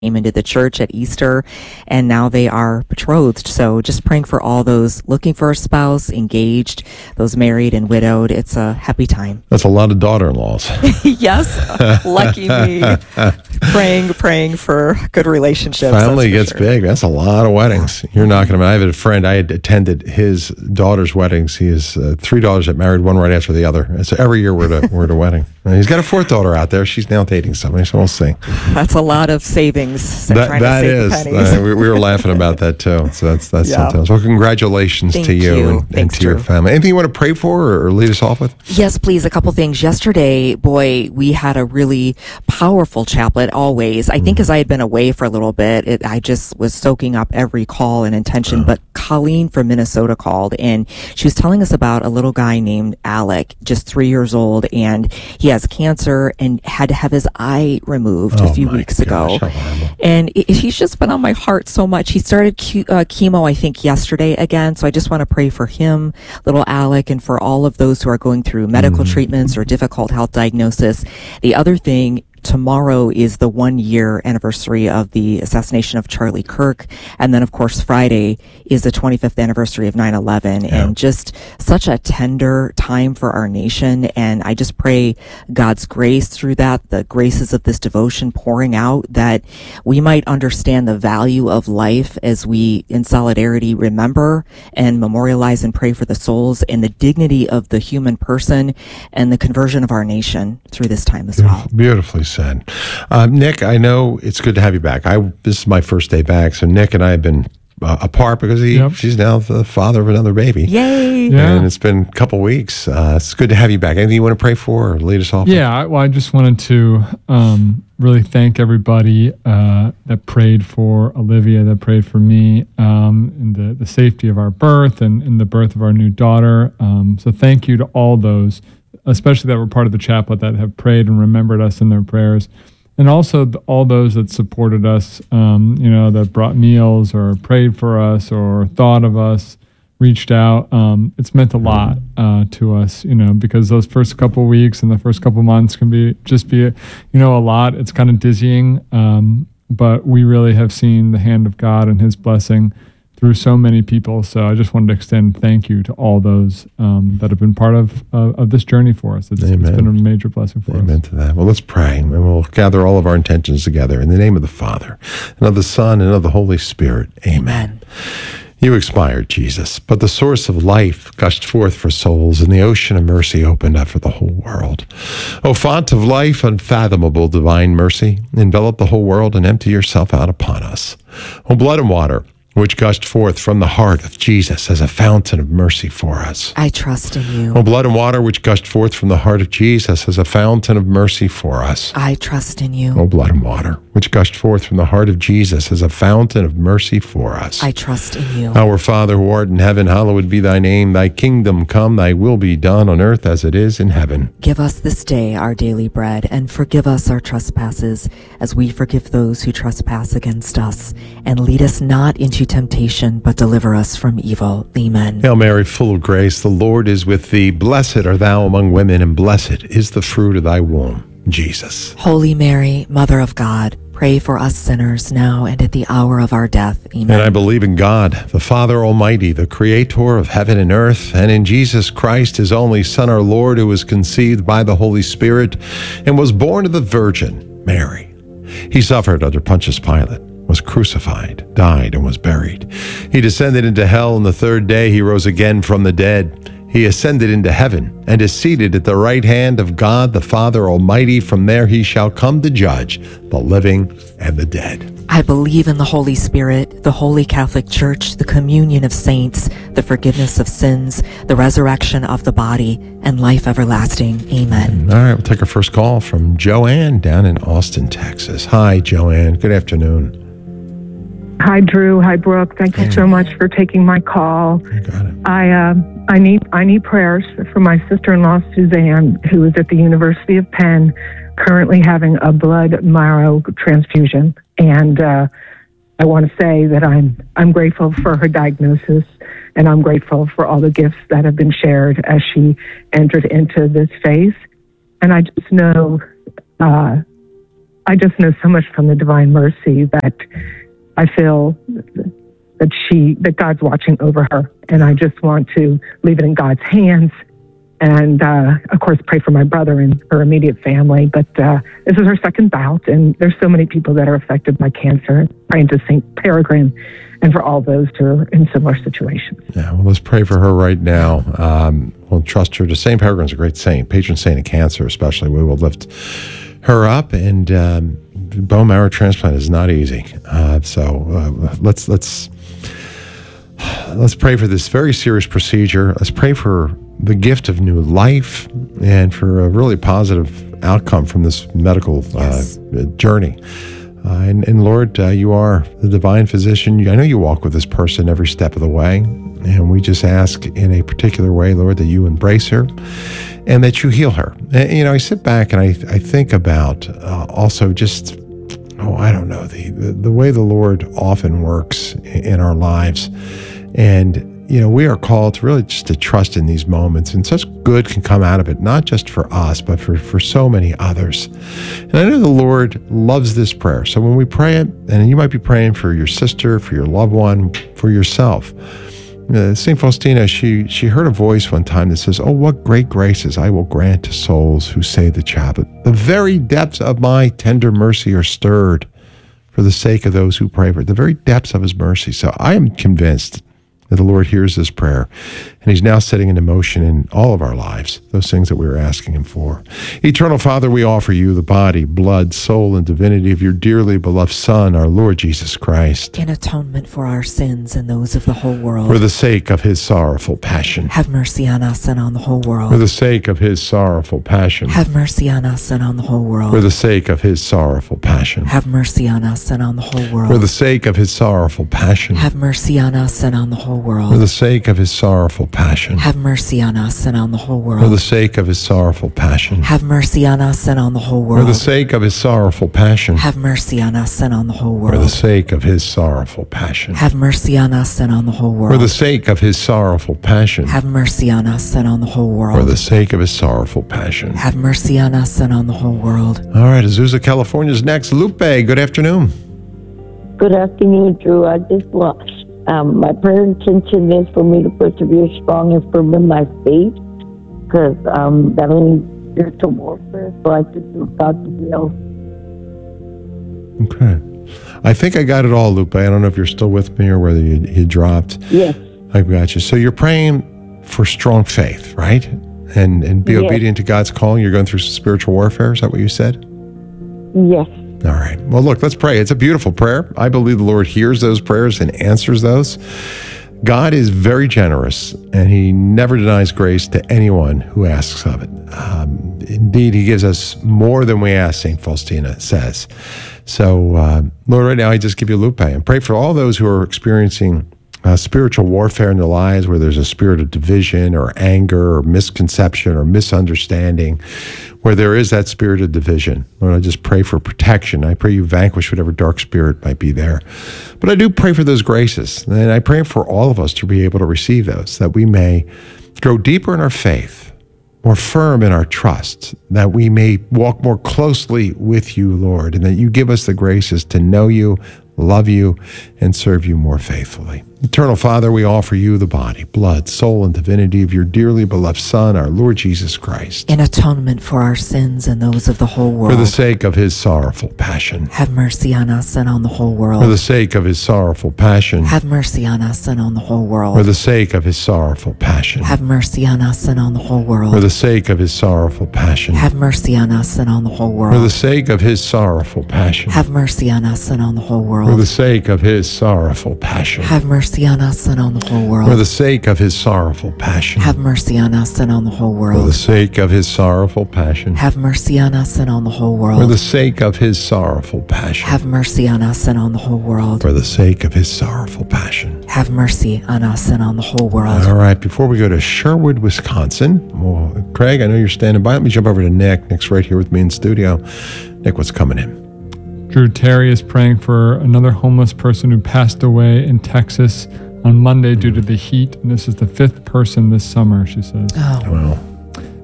into the church at Easter, and now they are betrothed. So just praying for all those looking for a spouse, engaged, those married and widowed. It's a happy time. That's a lot of daughter-in-laws. Yes, lucky me. Praying for good relationships. Family gets big. That's a lot of weddings. You're not going to. I have a friend. I had attended his daughter's weddings. He has 3 daughters that married, one right after the other. And so every year we're at a wedding. And he's got a 4th daughter out there. She's now dating somebody, so we'll see. That's a lot of savings. That is. We were laughing about that too. So that's something else. Well, congratulations to you and to your family. Anything you want to pray for or lead us off with? Yes, please. A couple things. Yesterday, boy, we had a really powerful chaplet. Always, I think, as I had been away for a little bit, I just was soaking up every call and intention. But Colleen from Minnesota called, and she was telling us about a little guy named Alec, just 3 years old, and he has cancer and had to have his eye removed a few weeks ago. And he's just been on my heart so much. He started chemo, I think, yesterday again. So I just want to pray for him, little Alec, and for all of those who are going through medical treatments or difficult health diagnosis. The other thing, tomorrow is the 1-year anniversary of the assassination of Charlie Kirk. And then, of course, Friday is the 25th anniversary of 9/11. Yeah. And just such a tender time for our nation. And I just pray God's grace through that, the graces of this devotion pouring out, that we might understand the value of life as we, in solidarity, remember and memorialize and pray for the souls and the dignity of the human person and the conversion of our nation through this time as well. Beautifully said. Nick, I know it's good to have you back. This is my first day back, so Nick and I have been apart because she's now the father of another baby. Yay! Yeah. And it's been a couple weeks. It's good to have you back. Anything you want to pray for or lead us off? Yeah, well, I just wanted to really thank everybody that prayed for Olivia, that prayed for me, in the safety of our birth and in the birth of our new daughter. So thank you to all those, especially that were part of the chaplet, that have prayed and remembered us in their prayers. And also all those that supported us, that brought meals or prayed for us or thought of us, reached out. It's meant a lot to us, because those first couple weeks and the first couple months can be a lot. It's kind of dizzying, but we really have seen the hand of God and His blessing through so many people. So I just wanted to extend thank you to all those that have been part of this journey for us. It's been a major blessing for us. Amen to that. Well, let's pray, and we'll gather all of our intentions together in the name of the Father, and of the Son, and of the Holy Spirit. Amen. You expired, Jesus, but the source of life gushed forth for souls, and the ocean of mercy opened up for the whole world. O font of life, unfathomable divine mercy, envelop the whole world and empty yourself out upon us. O blood and water, which gushed forth from the heart of Jesus as a fountain of mercy for us. I trust in you. O blood and water, which gushed forth from the heart of Jesus as a fountain of mercy for us. I trust in you. O blood and water, which gushed forth from the heart of Jesus as a fountain of mercy for us. I trust in you. Our Father, who art in heaven, hallowed be thy name. Thy kingdom come, thy will be done on earth as it is in heaven. Give us this day our daily bread, and forgive us our trespasses, as we forgive those who trespass against us. And lead us not into temptation, but deliver us from evil. Amen. Hail Mary, full of grace, the Lord is with thee. Blessed art thou among women, and blessed is the fruit of thy womb, Jesus. Holy Mary, Mother of God, pray for us sinners now and at the hour of our death. Amen. And I believe in God, the Father Almighty, the Creator of heaven and earth, and in Jesus Christ, His only Son, our Lord, who was conceived by the Holy Spirit and was born of the Virgin Mary. He suffered under Pontius Pilate, was crucified, died, and was buried. He descended into hell, and the third day He rose again from the dead. He ascended into heaven and is seated at the right hand of God the Father Almighty. From there He shall come to judge the living and the dead. I believe in the Holy Spirit, the Holy Catholic Church, the communion of saints, the forgiveness of sins, the resurrection of the body, and life everlasting. Amen. All right, we'll take our first call from Joanne down in Austin, Texas. Hi, Joanne. Good afternoon. Hi, Drew. Hi, Brooke. Thank you so much for taking my call. You got it. I need prayers for my sister-in-law, Suzanne, who is at the University of Penn, currently having a blood marrow transfusion. And I want to say that I'm grateful for her diagnosis, and I'm grateful for all the gifts that have been shared as she entered into this phase. And I just know I I just know so much from the Divine Mercy that I feel that God's watching over her, and I just want to leave it in God's hands. And, of course, pray for my brother and her immediate family. But this is her second bout, and there's so many people that are affected by cancer. Praying to St. Peregrine and for all those who are in similar situations. Yeah, well, let's pray for her right now. We'll trust her to St. Peregrine's a great saint, patron saint of cancer especially. We will lift her up, and bone marrow transplant is not easy. Let's pray for this very serious procedure. Let's pray for the gift of new life and for a really positive outcome from this medical journey. And Lord, you are the divine physician. I know you walk with this person every step of the way. And we just ask in a particular way, Lord, that you embrace her and that you heal her. And, I sit back and I think about also just, I don't know, the way the Lord often works in our lives. And we are called to really just to trust in these moments, and such good can come out of it, not just for us, but for so many others. And I know the Lord loves this prayer. So when we pray it, and you might be praying for your sister, for your loved one, for yourself. St. Faustina, she heard a voice one time that says, "Oh, what great graces I will grant to souls who say the chaplet. The very depths of my tender mercy are stirred for the sake of those who pray for it." The very depths of his mercy. So I am convinced that the Lord hears this prayer, and he's now setting into motion in all of our lives those things that we were asking him for. Eternal Father, we offer you the body, blood, soul, and divinity of your dearly beloved Son, our Lord Jesus Christ, In atonement for our sins and those of the whole world. for the sake of his sorrowful passion. Have mercy on us and on the whole world. For the sake of his sorrowful passion. Have mercy on us and on the whole world. For the sake of his sorrowful passion. Have mercy on us and on the whole world. For the sake of his sorrowful passion. Have mercy on us and on the whole world. For the sake of his sorrowful passion. Have mercy on us and on the whole world. For the sake of his sorrowful passion. Have mercy on us and on the whole For world. the sake of his sorrowful passion. Have mercy on us and on the whole For the world. sake of his sorrowful passion. Have mercy on us and on the whole For the world. sake of his sorrowful passion. Have mercy on us and on the whole For world. the sake of his sorrowful passion. Have mercy on us and on the whole world. All right, Azusa, California's next. Lupe, good afternoon. Good afternoon, Drew. I just want my prayer intention is for me to persevere strong and firm in my faith, because that only spiritual warfare, so I just do God's will. Okay. I think I got it all, Lupe. I don't know if you're still with me or whether you dropped. Yes. I've got you. So you're praying for strong faith, right? And be Yes. obedient to God's calling. You're going through spiritual warfare. Is that what you said? Yes. All right. Well, look, let's pray. It's a beautiful prayer. I believe the Lord hears those prayers and answers those. God is very generous, and he never denies grace to anyone who asks of it. Indeed, he gives us more than we ask, St. Faustina says. So, Lord, right now I just give you Lupe and pray for all those who are experiencing spiritual warfare in their lives, where there's a spirit of division or anger or misconception or misunderstanding, where there is that spirit of division. Lord, I just pray for protection. I pray you vanquish whatever dark spirit might be there. But I do pray for those graces, and I pray for all of us to be able to receive those, that we may grow deeper in our faith, more firm in our trust, that we may walk more closely with you, Lord, and that you give us the graces to know you, love you, and serve you more faithfully. Eternal Father, we offer you the body, blood, soul, and divinity of your dearly beloved Son, our Lord Jesus Christ, In atonement for our sins and those of the whole world. for the sake of his sorrowful passion. Have mercy on us and on the whole For the world. sake of his sorrowful passion. Have mercy on us and on the whole For world. the sake of his sorrowful passion. Have mercy on us and on the whole For world. the sake of his sorrowful passion. Have mercy on us and on the whole For the world. sake of his sorrowful passion. Have mercy on us and on the whole For the world. sake of his sorrowful passion. Have mercy on us and on the whole For the world. sake of his sorrowful passion. Have mercy on us and on the whole For the world. sake of his sorrowful passion. Have mercy on us and on the whole For the world. sake of his sorrowful passion. Have mercy on us and on the whole world. For the sake of his sorrowful passion. Have mercy on us and on the whole world. All right, before we go to Sherwood, Wisconsin, well, Craig, I know you're standing by. Let me jump over to Nick. Nick's right here with me in studio. Nick, what's coming in? Drew, Terry is praying for another homeless person who passed away in Texas on Monday due to the heat. And this is the 5th person this summer, she says. Oh, Well,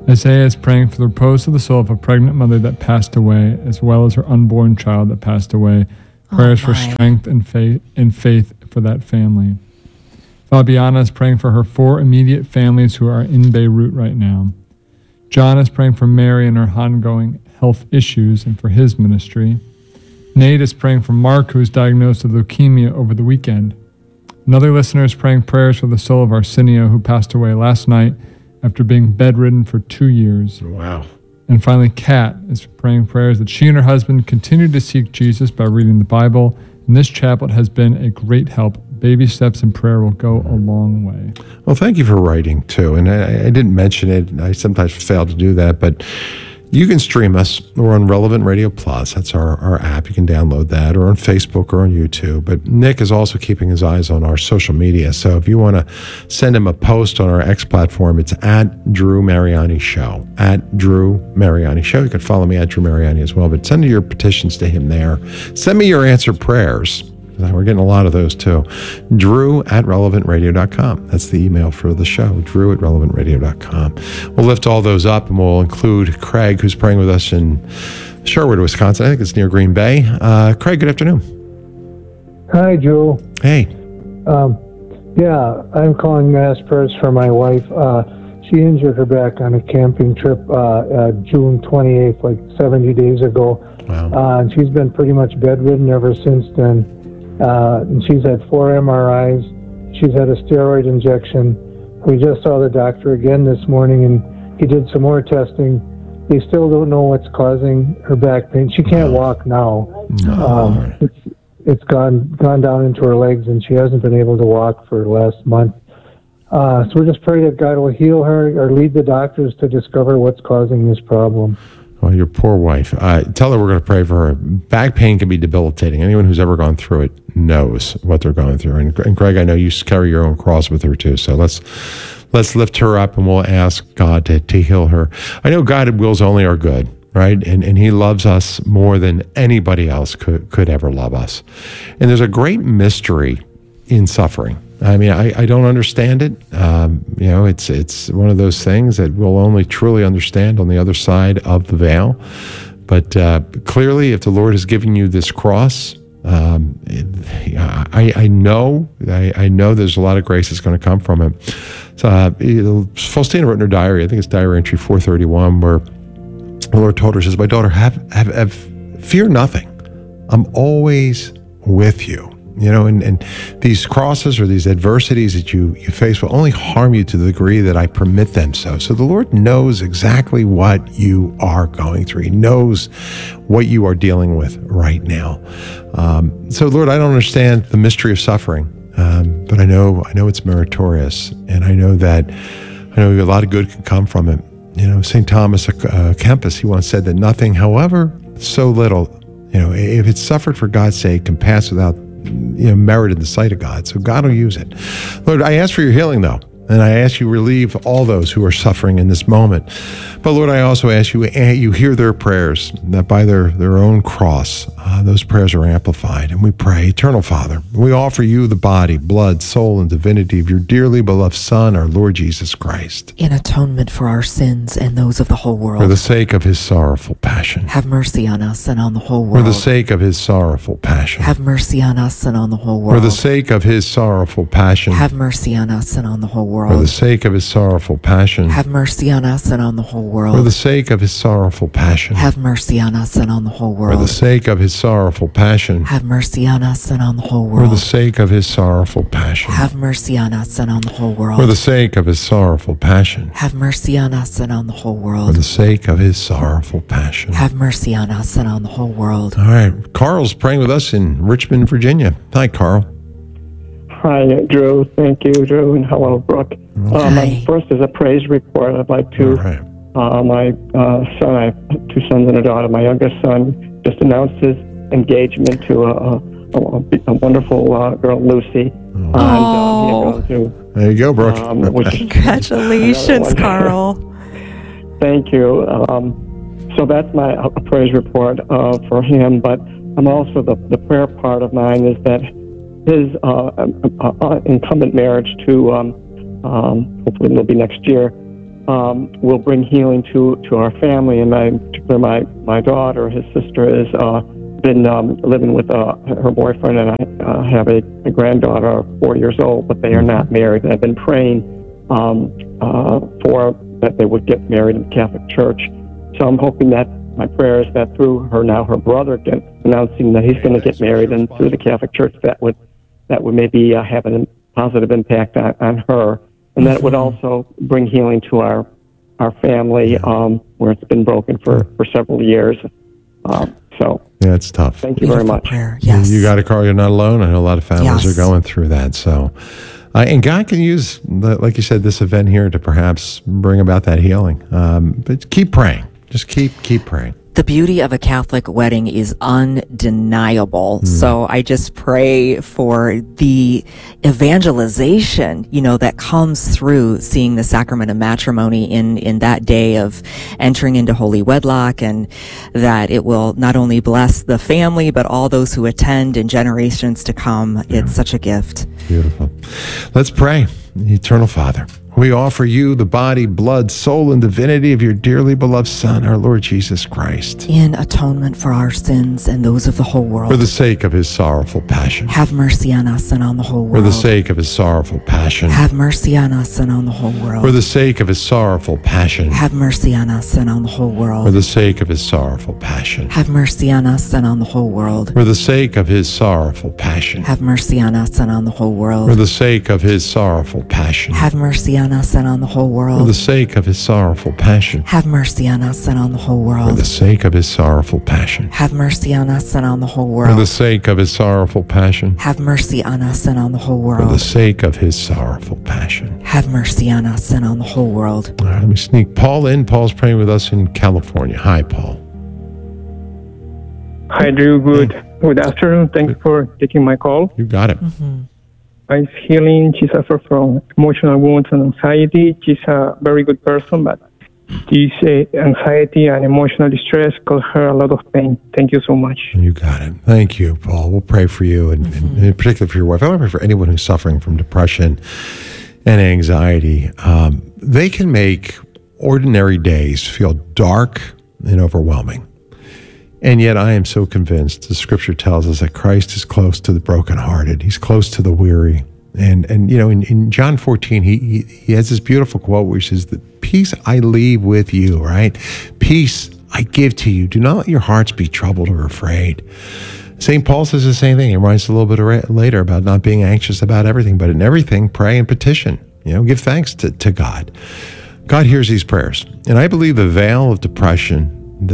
Isaiah is praying for the repose of the soul of a pregnant mother that passed away, as well as her unborn child that passed away. Prayers for my. strength and faith for that family. Fabiana is praying for her 4 immediate families who are in Beirut right now. John is praying for Mary and her ongoing health issues and for his ministry. Nate is praying for Mark, who was diagnosed with leukemia over the weekend. Another listener is praying prayers for the soul of Arsenio, who passed away last night after being bedridden for 2 years. Wow. And finally, Kat is praying prayers that she and her husband continue to seek Jesus by reading the Bible. And this chaplet has been a great help. Baby steps in prayer will go a long way. Well, thank you for writing, too. And I didn't mention it. I sometimes fail to do that, but you can stream us. We're on Relevant Radio Plus. That's our app. You can download that, or on Facebook or on YouTube. But Nick is also keeping his eyes on our social media. So if you want to send him a post on our X platform, it's at Drew Mariani Show. At Drew Mariani Show. You can follow me at Drew Mariani as well. But send your petitions to him there. Send me your answered prayers. We're getting a lot of those too. Drew at relevantradio.com. That's the email for the show. Drew at relevantradio.com. We'll lift all those up and we'll include Craig, who's praying with us in Sherwood, Wisconsin. I think it's near Green Bay. Craig, good afternoon. Hi, Joe. Hey. Yeah, I'm calling to ask prayers for my wife. She injured her back on a camping trip June 28th, like 70 days ago. Wow. And she's been pretty much bedridden ever since then. And she's had 4 MRIs. She's had a steroid injection. We just saw the doctor again this morning, and he did some more testing. They still don't know what's causing her back pain. She can't walk now. It's gone down into her legs, and she hasn't been able to walk for the last month. So we're just praying that God will heal her or lead the doctors to discover what's causing this problem. Oh, your poor wife. Tell her we're going to pray for her. Back pain can be debilitating. Anyone who's ever gone through it knows what they're going through. And Greg, I know you carry your own cross with her too. So let's lift her up and we'll ask God to heal her. I know God wills only our good, right? And he loves us more than anybody else could ever love us. And there's a great mystery in suffering. I mean, I don't understand it. It's one of those things that we'll only truly understand on the other side of the veil. But clearly, if the Lord has given you this cross, I know there's a lot of grace that's going to come from it. So, Faustina wrote in her diary, I think it's diary entry 431, where the Lord told her, says, "My daughter, have fear nothing. I'm always with you." You know, and these crosses or these adversities that you face will only harm you to the degree that I permit them so. So the Lord knows exactly what you are going through. He knows what you are dealing with right now. So Lord, I don't understand the mystery of suffering, but I know it's meritorious, and I know a lot of good can come from it. You know, St. Thomas Kempis, he once said that nothing, however so little, if it's suffered for God's sake, can pass without merit in the sight of God. So God will use it. Lord, I ask for your healing though. And I ask you relieve all those who are suffering in this moment. But Lord, I also ask you hear their prayers, that by their own cross, those prayers are amplified. And we pray, Eternal Father, we offer you the body, blood, soul, and divinity of your dearly beloved Son, our Lord Jesus Christ. In atonement for our sins and those of the whole world. For the sake of his sorrowful passion. Have mercy on us and on the whole world. For the sake of his sorrowful passion. Have mercy on us and on the whole world. For the sake of his sorrowful passion. Have mercy on us and on the whole world. For the sake of his sorrowful passion. Have mercy on us and on the whole world. For the sake of his sorrowful passion. Have mercy on us and on the whole world. For the sake of his sorrowful passion. Have mercy on us and on the whole world. For the sake of his sorrowful passion. Have mercy on us and on the whole world. For the sake of his sorrowful passion. Have mercy on us and on the whole world. For the sake of his sorrowful passion. Have mercy on us and on the whole world. All right. Carl's praying with us in Richmond, Virginia. Hi, Carl. Hi, Drew. Thank you, Drew, and hello, Brooke. Hi. First is a praise report. I'd like to, my son, I have 2 sons and a daughter. My youngest son just announced his engagement to a wonderful girl, Lucy. There you go, Brooke. Congratulations, Carl. Thank you. So that's my praise report for him, but I'm also, the prayer part of mine is that his incumbent marriage to, hopefully it'll be next year, will bring healing to our family. And particularly my daughter, his sister, has been living with her boyfriend, and I have a granddaughter, 4 years old, but they are not married. And I've been praying for that they would get married in the Catholic Church. So I'm hoping that my prayer is that through her brother announcing that he's going to get married, and through the Catholic Church, that would maybe have a positive impact on her, and that it would also bring healing to our family, where it's been broken for several years. So yeah, it's tough. Thank you very much. Prayer. Yes. You got it, Carl. You're not alone. I know a lot of families Yes. are going through that. So, and God can use, like you said, this event here to perhaps bring about that healing. But keep praying. Just keep praying. The beauty of a Catholic wedding is undeniable. So I just pray for the evangelization, that comes through seeing the sacrament of matrimony in that day of entering into holy wedlock, and that it will not only bless the family, but all those who attend in generations to come. It's such a gift. Beautiful. Let's pray. Eternal Father, we offer you the body, blood, soul, and divinity of your dearly beloved Son, our Lord Jesus Christ, In atonement for our sins and those of the whole world. for the sake of his sorrowful passion. Have mercy on us and on the whole For world. the sake of his sorrowful passion. Have mercy on us and on the whole world. For the sake of his sorrowful passion. Have mercy on us and on the whole For world. the sake of his sorrowful passion. Have mercy on us and on the whole world. For the sake of his sorrowful passion. Have mercy on us and on the whole For world. the sake of his sorrowful passion. Have mercy on us and on the whole For the world. sake of his sorrowful passion. Have mercy on us and on the whole For the world. sake of his sorrowful passion. Have mercy on us and on the whole For the world. sake of his sorrowful passion. Have mercy on us and on the whole For the world. sake of his sorrowful passion. Have mercy on us and on the whole world. All right, let me sneak Paul in. Paul's praying with us in California. Hi, Paul. Hi, Drew. Good afternoon. Thanks for taking my call. You got it. She's healing. She suffers from emotional wounds and anxiety. She's a very good person, but this anxiety and emotional distress cause her a lot of pain. Thank you so much. You got it. Thank you, Paul. We'll pray for you, and in particular for your wife. I want to pray for anyone who's suffering from depression and anxiety. They can make ordinary days feel dark and overwhelming. And yet I am so convinced, the scripture tells us that Christ is close to the brokenhearted. He's close to the weary. And in John 14, he has this beautiful quote which says, "The peace I leave with you," right? "Peace I give to you. Do not let your hearts be troubled or afraid." St. Paul says the same thing. He reminds us a little bit later about not being anxious about everything, but in everything, pray and petition. Give thanks to God. God hears these prayers. And I believe the veil of depression,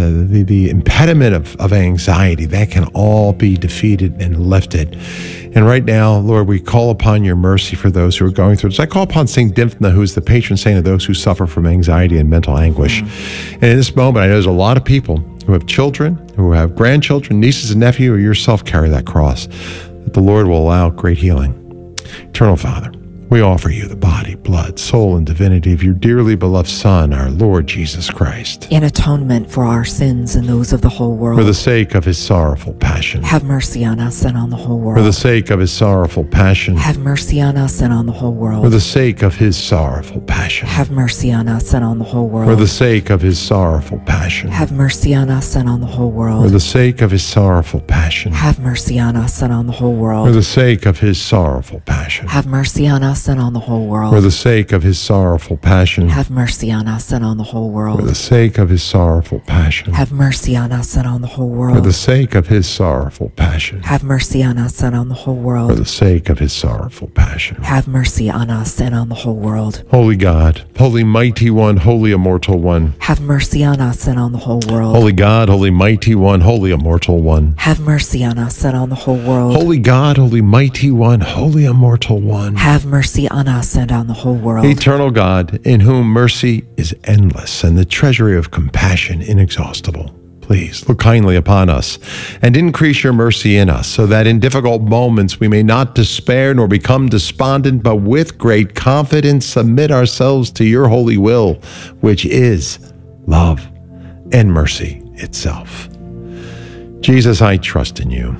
the impediment of anxiety, that can all be defeated and lifted. And right now, Lord, we call upon your mercy for those who are going through this. I call upon St. Dymphna, who is the patron saint of those who suffer from anxiety and mental anguish. And in this moment, I know there's a lot of people who have children, who have grandchildren, nieces and nephews, or yourself carry that cross, that the Lord will allow great healing. Eternal Father, we offer you the body, blood, soul, and divinity of your dearly beloved Son, our Lord Jesus Christ, In atonement for our sins and those of the whole for the world. sake of his sorrowful passion. Have mercy on us and on the whole For the world. sake of his sorrowful passion. Have mercy on us and on the whole For world. the sake of his sorrowful passion. Have mercy on us and on the whole For the world. sake of his sorrowful passion. Have mercy on us and on the whole For world. the sake of his sorrowful passion. Have mercy on us and on the whole For world. the sake of his sorrowful passion. Have mercy on us and on the whole For world. the sake of his sorrowful passion. Have mercy on us and on the whole For the world. sake of his sorrowful passion. Have mercy on us and on the whole For the world. sake of his sorrowful passion. Have mercy on us and on the whole For world. the sake of his sorrowful passion. Have mercy on us and on the whole world. Holy God, holy mighty one, holy immortal one. Have mercy on us and on the whole world. Holy God, holy mighty one, holy immortal one. Have mercy on us and on the whole world. Holy God, holy mighty one, holy immortal one. Have mercy on us and on the whole world. Eternal God, in whom mercy is endless and the treasury of compassion inexhaustible. Please look kindly upon us and increase your mercy in us, so that in difficult moments we may not despair nor become despondent, but with great confidence submit ourselves to your holy will, which is love and mercy itself. Jesus, I trust in you.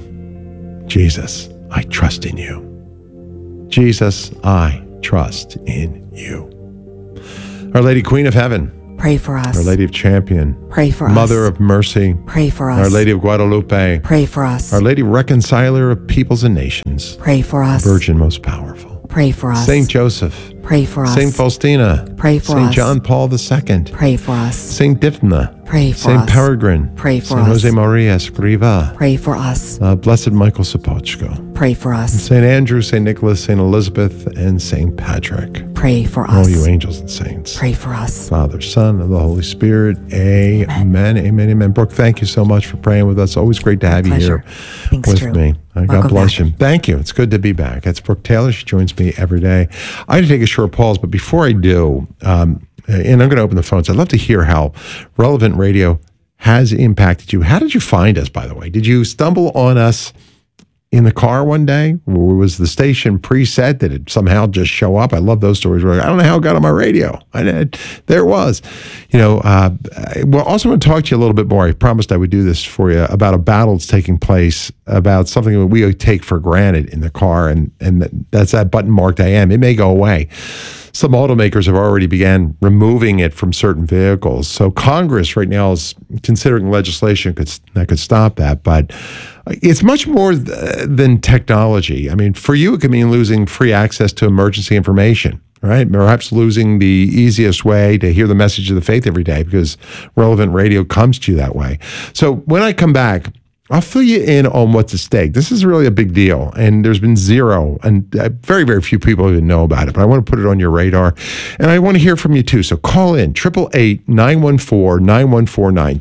Jesus, I trust in you. Jesus, I trust in you. Our Lady Queen of Heaven, Pray for us. Our Lady of Champion, Pray for us. Mother of Mercy, Pray for us. Our Lady of Guadalupe, Pray for us. Our Lady Reconciler of Peoples and Nations, Pray for us. Virgin Most Powerful, Pray for us. Saint Joseph, Pray for us. Saint Faustina, Pray for Saint us. John Paul II, Pray for us. Saint Diphna, Pray for Saint us. Peregrine, Pray for Saint us. Jose Maria Escriva, Pray for us. Blessed Michael Sapochko, Pray for us. Saint Andrew, Saint Nicholas, Saint Elizabeth, and Saint Patrick. Pray for All us. you angels and saints. Pray for us. Father, Son, and the Holy Spirit. Amen. Amen. Amen. Brooke, thank you so much for praying with us. Always great to have you Pleasure. here Thanks, with Drew. me. God Welcome bless back. you. Thank you. It's good to be back. That's Brooke Taylor. She joins me every day. I had to take a short pause, but before I do, and I'm going to open the phones, I'd love to hear how Relevant Radio has impacted you. How did you find us, by the way? Did you stumble on us in the car one day? Or was the station preset? Did it somehow just show up? I love those stories. Where I don't know how it got on my radio. There it was. Well, also want to talk to you a little bit more. I promised I would do this for you about a battle that's taking place about something that we take for granted in the car, and that's that button marked AM. It may go away. Some automakers have already began removing it from certain vehicles. So Congress right now is considering legislation that could stop that. But it's much more than technology. I mean, for you, it could mean losing free access to emergency information, right? Perhaps losing the easiest way to hear the message of the faith every day because Relevant Radio comes to you that way. So when I come back, I'll fill you in on what's at stake. This is really a big deal, and there's been zero, and very, very few people even know about it, but I want to put it on your radar, and I want to hear from you too. So call in, 888-914-9149,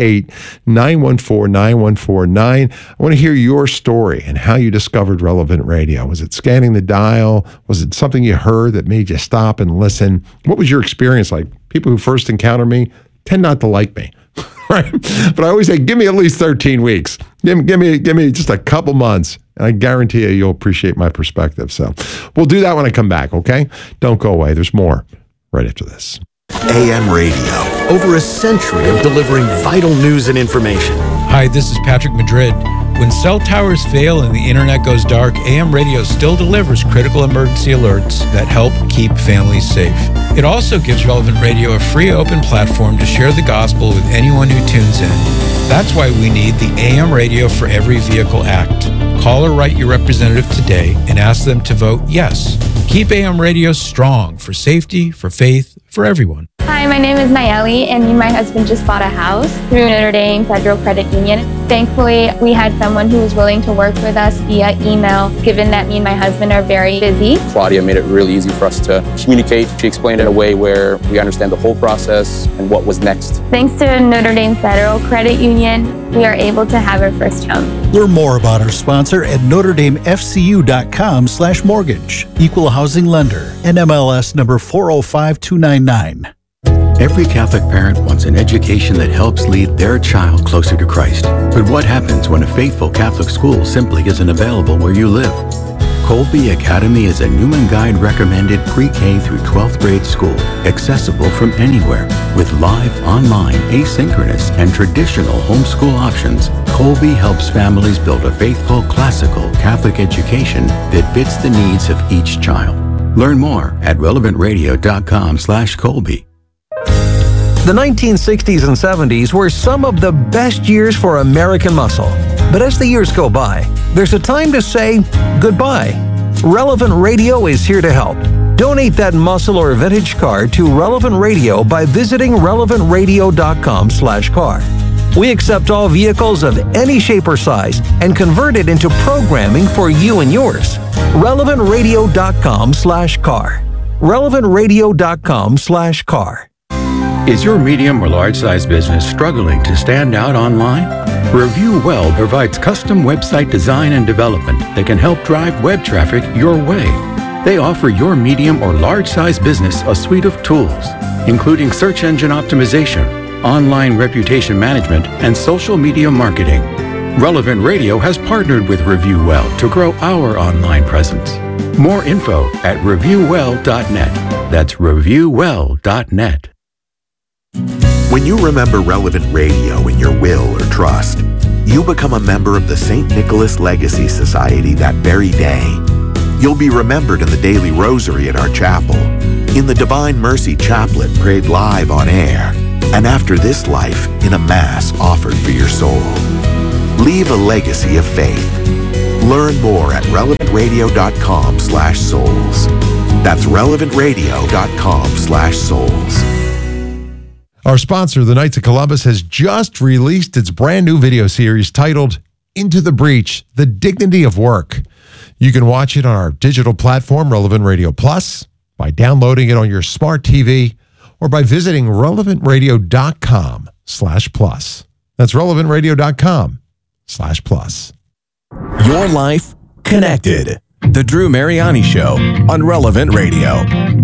888-914-9149. I want to hear your story and how you discovered Relevant Radio. Was it scanning the dial? Was it something you heard that made you stop and listen? What was your experience like? People who first encounter me tend not to like me. Right, but I always say, give me at least 13 weeks. Give me just a couple months, and I guarantee you'll appreciate my perspective. So we'll do that when I come back, okay? Don't go away. There's more right after this. AM Radio, over a century of delivering vital news and information. Hi, this is Patrick Madrid. When cell towers fail and the internet goes dark, AM radio still delivers critical emergency alerts that help keep families safe. It also gives Relevant Radio a free open platform to share the gospel with anyone who tunes in. That's why we need the AM Radio for Every Vehicle Act. Call or write your representative today and ask them to vote yes. Keep AM radio strong for safety, for faith, for everyone. Hi, my name is Nayeli, and me and my husband just bought a house through Notre Dame Federal Credit Union. Thankfully, we had someone who was willing to work with us via email, given that me and my husband are very busy. Claudia made it really easy for us to communicate. She explained it in a way where we understand the whole process and what was next. Thanks to Notre Dame Federal Credit Union, we are able to have our first home. Learn more about our sponsor at NotreDameFCU.com/mortgage. Equal housing lender. NMLS number 405299. Every Catholic parent wants an education that helps lead their child closer to Christ. But what happens when a faithful Catholic school simply isn't available where you live? Colby Academy is a Newman Guide recommended pre-K through 12th grade school, accessible from anywhere. With live, online, asynchronous, and traditional homeschool options, Colby helps families build a faithful, classical Catholic education that fits the needs of each child. Learn more at relevantradio.com/Colby. The 1960s and 70s were some of the best years for American muscle. But as the years go by, there's a time to say goodbye. Relevant Radio is here to help. Donate that muscle or vintage car to Relevant Radio by visiting relevantradio.com/car. We accept all vehicles of any shape or size and convert it into programming for you and yours. relevantradio.com/car. relevantradio.com/car. Is your medium or large size business struggling to stand out online? Review Well provides custom website design and development that can help drive web traffic your way. They offer your medium or large size business a suite of tools, including search engine optimization, online reputation management, and social media marketing. Relevant Radio has partnered with Review Well to grow our online presence. More info at reviewwell.net. That's reviewwell.net. When you remember Relevant Radio in your will or trust, you become a member of the St. Nicholas Legacy Society that very day. You'll be remembered in the daily rosary at our chapel, In the Divine Mercy Chaplet prayed live on air, and after this life in a Mass offered for your soul. Leave a legacy of faith. Learn more at relevantradio.com/souls. That's relevantradio.com/souls. Our sponsor, the Knights of Columbus, has just released its brand new video series titled Into the Breach, The Dignity of Work. You can watch it on our digital platform, Relevant Radio Plus, by downloading it on your smart TV, or by visiting relevantradio.com/plus. That's relevantradio.com/plus. Your life connected. The Drew Mariani Show on Relevant Radio.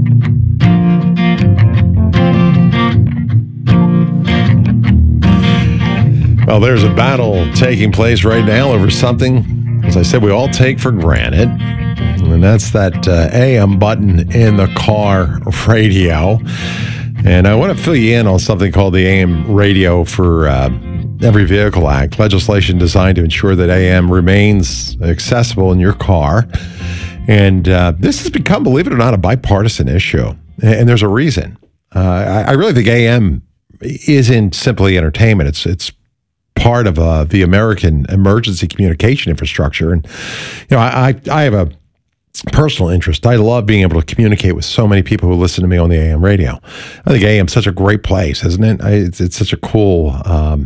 Well, there's a battle taking place right now over something, as I said, we all take for granted. And that's that AM button in the car radio. And I want to fill you in on something called the AM Radio for Every Vehicle Act, legislation designed to ensure that AM remains accessible in your car. And this has become, believe it or not, a bipartisan issue. And there's a reason. I really think AM isn't simply entertainment. It's part of the American emergency communication infrastructure. And, you know, I have a personal interest. I love being able to communicate with so many people who listen to me on the AM radio. I think AM is such a great place, isn't it? It's such a cool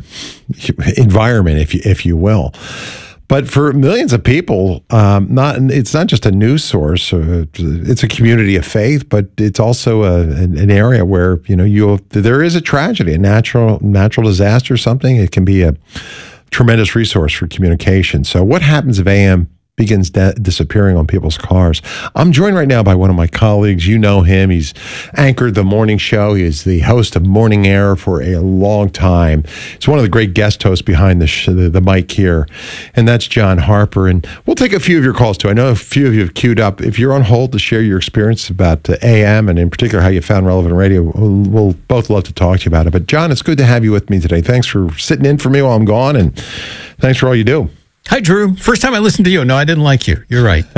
environment, if you will. But for millions of people, it's not just a news source. It's a community of faith, but it's also an area where there is a tragedy, a natural disaster, something. It can be a tremendous resource for communication. So, what happens if AM begins disappearing on people's cars? I'm joined right now by one of my colleagues. You know him. He's anchored the morning show. He is the host of Morning Air for a long time. He's one of the great guest hosts behind the mic here, and that's John Harper. And we'll take a few of your calls, too. I know a few of you have queued up. If you're on hold to share your experience about AM, and in particular how you found Relevant Radio, we'll both love to talk to you about it. But, John, it's good to have you with me today. Thanks for sitting in for me while I'm gone, and thanks for all you do. Hi, Drew. First time I listened to you. No, I didn't like you. You're right.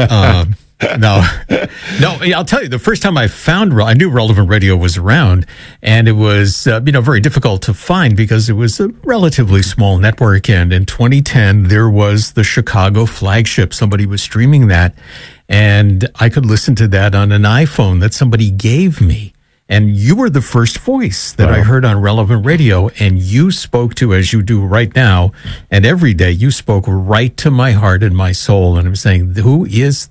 No, I'll tell you, the first time I knew Relevant Radio was around, and it was, very difficult to find because it was a relatively small network. And in 2010, there was the Chicago flagship. Somebody was streaming that, and I could listen to that on an iPhone that somebody gave me. And you were the first voice that I heard on Relevant Radio, and you spoke to, as you do right now, and every day you spoke right to my heart and my soul. And I'm saying, who is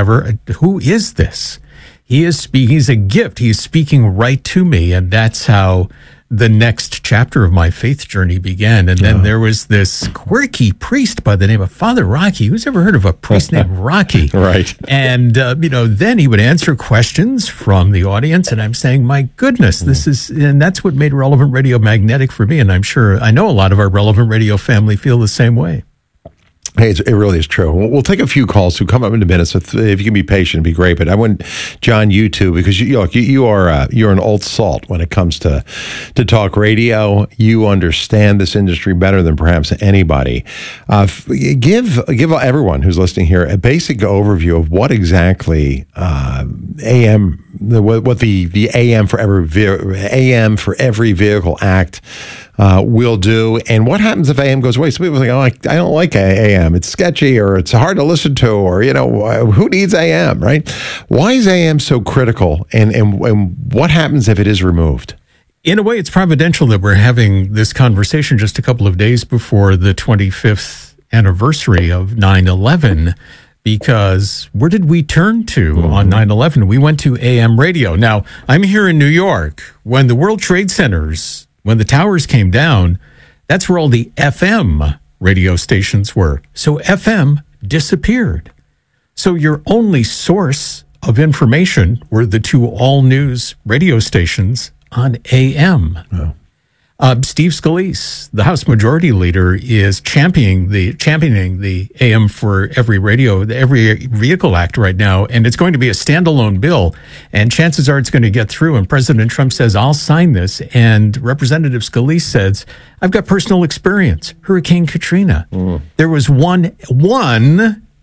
this? He is speaking. He's a gift. He's speaking right to me. And that's how the next chapter of my faith journey began. And then there was this quirky priest by the name of Father Rocky. Who's ever heard of a priest named Rocky? Right. And, then he would answer questions from the audience. And I'm saying, my goodness, and that's what made Relevant Radio magnetic for me. And I know a lot of our Relevant Radio family feel the same way. Hey, it really is true. We'll take a few calls who come up in a minute. So if you can be patient, it'd be great. But I want, John, you too, because you're an old salt when it comes to talk radio. You understand this industry better than perhaps anybody. Give everyone who's listening here a basic overview of what exactly AM, what the AM for every vehicle act will do, and what happens if AM goes away. Some people think, I don't like AM. It's sketchy, or it's hard to listen to, or who needs AM, right? Why is AM so critical, and what happens if it is removed? In a way, it's providential that we're having this conversation just a couple of days before the 25th anniversary of 9/11. Because where did we turn to on 9/11? We went to AM radio. Now, I'm here in New York. When the World Trade Centers, when the towers came down, that's where all the FM radio stations were. So FM disappeared. So your only source of information were the two all-news radio stations on AM. Oh. Steve Scalise, the House Majority Leader, is championing the AM for every vehicle act right now, and it's going to be a standalone bill, and chances are it's going to get through, and President Trump says, I'll sign this, and Representative Scalise says, I've got personal experience, Hurricane Katrina. There was one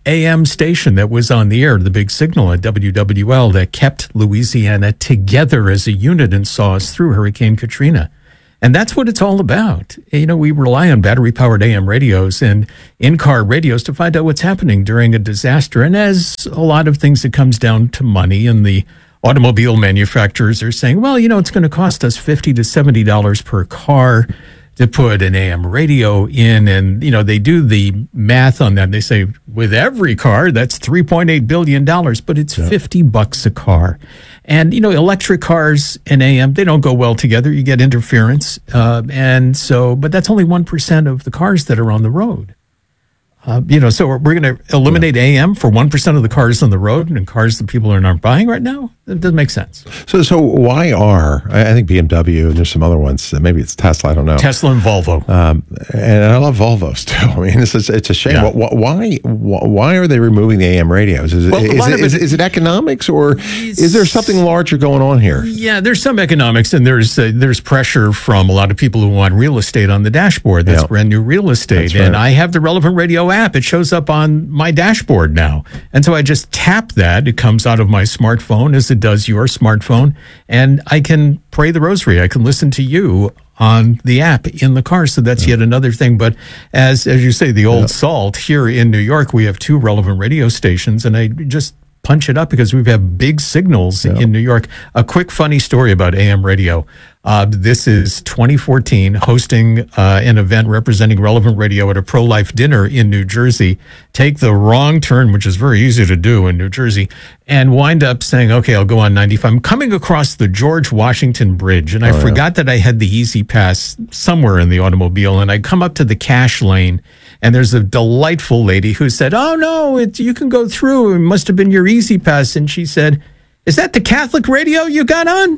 AM station that was on the air, the big signal at WWL that kept Louisiana together as a unit and saw us through Hurricane Katrina. And that's what it's all about. You know, we rely on battery-powered AM radios and in-car radios to find out what's happening during a disaster. And as a lot of things, it comes down to money, and the automobile manufacturers are saying, well, you know, it's going to cost us $50 to $70 per car to put an AM radio in. And, you know, they do the math on that. They say with every car, that's $3.8 billion, but it's $50 a car. And, you know, electric cars and AM, they don't go well together. You get interference. And so, but that's only 1% of the cars that are on the road. You know, so we're going to eliminate AM for 1% of the cars on the road and cars that people aren't buying right now? That doesn't make sense. So why are, I think BMW, and there's some other ones, maybe it's Tesla, I don't know. Tesla and Volvo. And I love Volvos too. I mean, it's a shame. Yeah. Why are they removing the AM radios? Is it economics, or is there something larger going on here? Yeah, there's some economics, and there's pressure from a lot of people who want real estate on the dashboard. That's brand new real estate. Right. And I have the Relevant Radio app. It shows up on my dashboard now. And so I just tap that. It comes out of my smartphone as it does your smartphone. And I can pray the rosary. I can listen to you on the app in the car. So that's yet another thing. But as you say, the old salt, here in New York, we have 2 Relevant Radio stations. And I just punch it up because we have big signals in New York. A quick funny story about AM radio. This is 2014, hosting an event representing Relevant Radio at a pro-life dinner in New Jersey. Take the wrong turn, which is very easy to do in New Jersey, and wind up saying, okay, I'll go on 95. I'm coming across the George Washington Bridge, and I forgot that I had the Easy Pass somewhere in the automobile, and I come up to the cash lane, and there's a delightful lady who said, oh, no, you can go through. It must have been your Easy Pass. And she said, is that the Catholic radio you got on?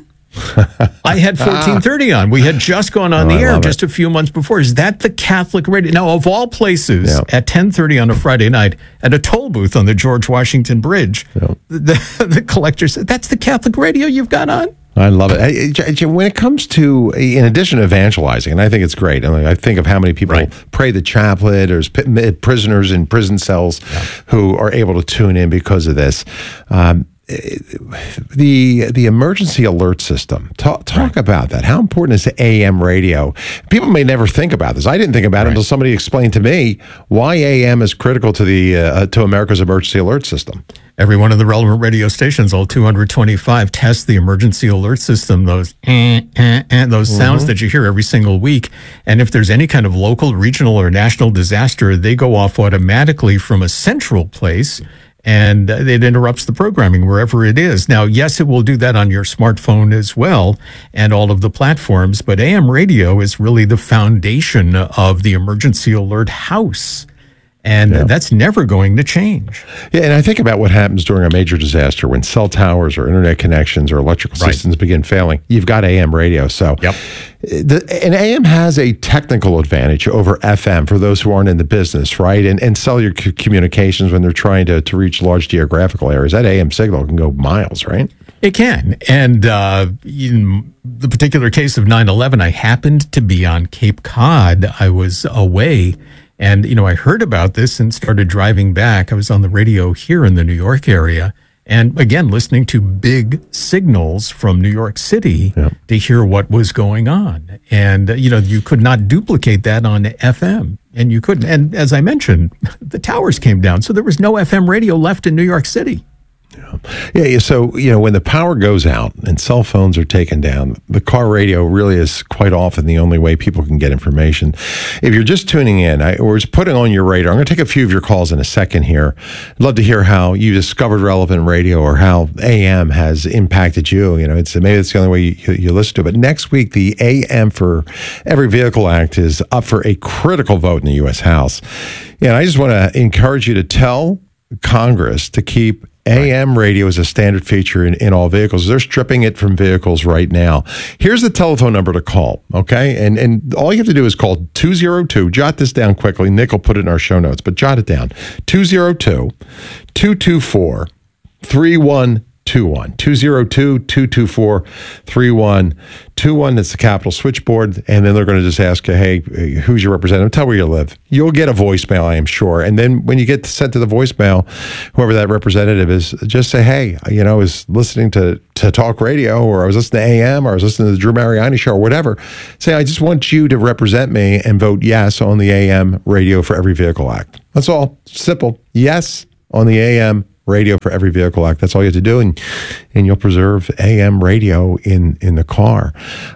I had 1430 on. We had just gone on the air just a few months before. Is that the Catholic radio? Now, of all places, at 10:30 on a Friday night, at a toll booth on the George Washington Bridge, the collector said, that's the Catholic radio you've got on? I love it. When it comes to, in addition to evangelizing, and I think it's great, and I think of how many people pray the chaplet, or prisoners in prison cells who are able to tune in because of this. The emergency alert system. Talk about that. How important is the AM radio? People may never think about this. I didn't think about it until somebody explained to me why AM is critical to the to America's emergency alert system. Every one of the Relevant Radio stations, all 225, tests the emergency alert system, those those sounds that you hear every single week. And if there's any kind of local, regional, or national disaster, they go off automatically from a central place, and it interrupts the programming wherever it is. Now, yes, it will do that on your smartphone as well, and all of the platforms, but AM radio is really the foundation of the emergency alert house. And that's never going to change. Yeah, and I think about what happens during a major disaster when cell towers or internet connections or electrical systems begin failing. You've got AM radio. So and AM has a technical advantage over FM for those who aren't in the business, right? And cellular communications when they're trying to reach large geographical areas. That AM signal can go miles, right? It can. And in the particular case of 9/11, I happened to be on Cape Cod. I was away. And, you know, I heard about this and started driving back. I was on the radio here in the New York area. And again, listening to big signals from New York City to hear what was going on. And, you know, you could not duplicate that on FM. And you couldn't. And as I mentioned, the towers came down. So there was no FM radio left in New York City. Yeah, so, you know, when the power goes out and cell phones are taken down, the car radio really is quite often the only way people can get information. If you're just tuning in, or just putting on your radar, I'm going to take a few of your calls in a second here. I'd love to hear how you discovered Relevant Radio or how AM has impacted you. You know, maybe it's the only way you listen to it. But next week, the AM for Every Vehicle Act is up for a critical vote in the U.S. House. And I just want to encourage you to tell Congress to keep AM radio is a standard feature in all vehicles. They're stripping it from vehicles right now. Here's the telephone number to call, okay? And all you have to do is call 202. Jot this down quickly. Nick will put it in our show notes, but jot it down. 202-224-3122. 202-224-3121. That's the Capitol switchboard. And then they're going to just ask you, hey, who's your representative? Tell where you live. You'll get a voicemail, I am sure. And then when you get sent to the voicemail, whoever that representative is, just say, hey, I was listening to talk radio, or I was listening to AM, or I was listening to the Drew Mariani show, or whatever. Say, I just want you to represent me and vote yes on the AM Radio for Every Vehicle Act. That's all. Simple. Yes on the AM Radio for Every Vehicle Act. That's all you have to do, and you'll preserve AM radio in the car.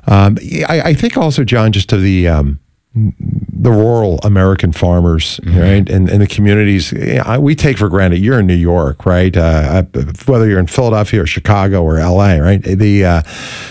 I think also, John, just to the rural American farmers, right, and the communities we take for granted. You're in New York, right? Whether you're in Philadelphia or Chicago or LA, right? We have